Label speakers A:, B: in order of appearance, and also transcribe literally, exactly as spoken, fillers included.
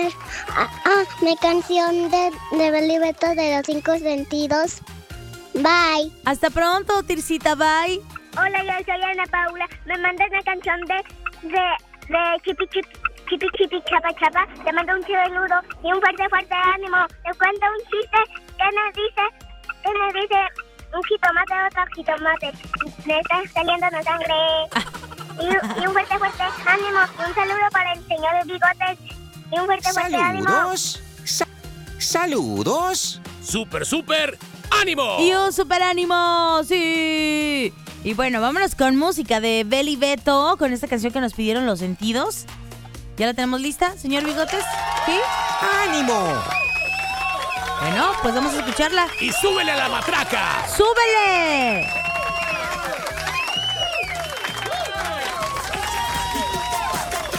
A: poner ah, ah, mi canción de, de Beli Beto de los cinco sentidos. Bye.
B: Hasta pronto, Tircita, bye.
A: Hola, yo soy Ana Paula. Me mandas una canción de, de, de Chipi Chipi, Chipi Chipi Chapa Chapa. Te mando un saludo y un fuerte, fuerte ánimo. Te cuento un chiste que me dice, que me dice un jitomate a otro jitomate. Me está saliendo la sangre. Y, y un fuerte, fuerte ánimo. Y un saludo para el señor Bigotes. Y un fuerte, fuerte ánimo.
C: Saludos. Sa- saludos.
D: ¡Súper, súper! ¡Ánimo!
B: Y un super ánimo, sí. Y bueno, vámonos con música de Beli Beto, con esta canción que nos pidieron Los Sentidos. ¿Ya la tenemos lista, señor Bigotes? ¿Sí?
C: ¡Ánimo!
B: Bueno, pues vamos a escucharla.
D: ¡Y súbele a la matraca!
B: ¡Súbele!